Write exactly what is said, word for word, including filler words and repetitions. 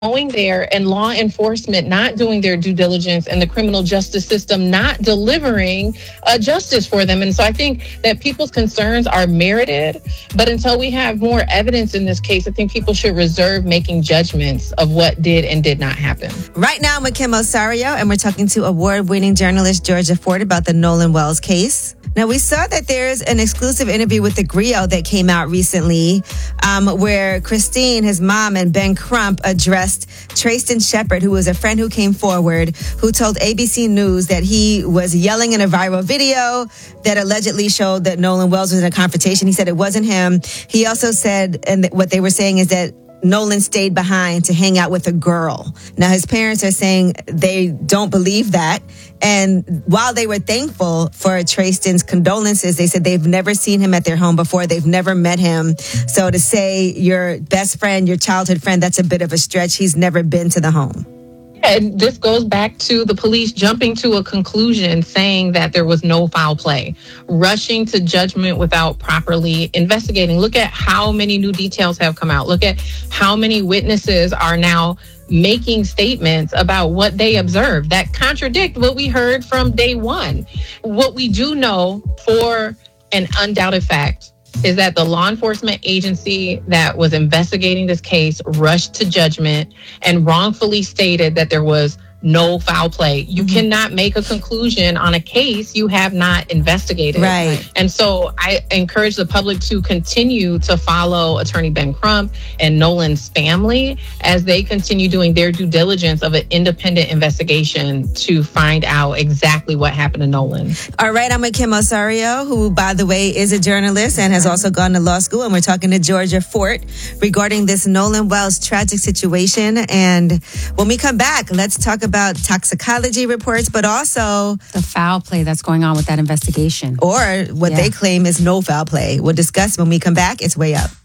going there and law enforcement not doing their due diligence and the criminal justice system not delivering uh, justice for them. And so I think that people's concerns are merited, but until we have more evidence in this case, I think people should reserve making judgments of what did and did not happen. Right now, I'm with Kim Osorio, and we're talking to award-winning journalist Georgia Fort about the Nolan Wells case. Now, we saw that there's an exclusive interview with the Griot that came out recently um, where Christine, his mom, and Ben Crump addressed Trayston Shepard, who was a friend who came forward, who told A B C News that he was yelling in a viral video that allegedly showed that Nolan Wells was in a confrontation. He said it wasn't him. He also said, and what they were saying is that Nolan stayed behind to hang out with a girl. Now, his parents are saying they don't believe that. And while they were thankful for Trayston's condolences, they said they've never seen him at their home before. They've never met him. So to say your best friend, your childhood friend, that's a bit of a stretch. He's never been to the home. And this goes back to the police jumping to a conclusion saying that there was no foul play, rushing to judgment without properly investigating. Look at how many new details have come out. Look at how many witnesses are now making statements about what they observed that contradict what we heard from day one. What we do know for an undoubted fact is that the law enforcement agency that was investigating this case rushed to judgment and wrongfully stated that there was no foul play. You mm-hmm. cannot make a conclusion on a case you have not investigated. Right. And so I encourage the public to continue to follow Attorney Ben Crump and Nolan's family as they continue doing their due diligence of an independent investigation to find out exactly what happened to Nolan. All right, I'm with Kim Osorio, who, by the way, is a journalist and has also gone to law school. And we're talking to Georgia Fort regarding this Nolan Wells tragic situation. And when we come back, let's talk about about toxicology reports, but also the foul play that's going on with that investigation. Or what yeah. they claim is no foul play. We'll discuss when we come back. It's Way Up.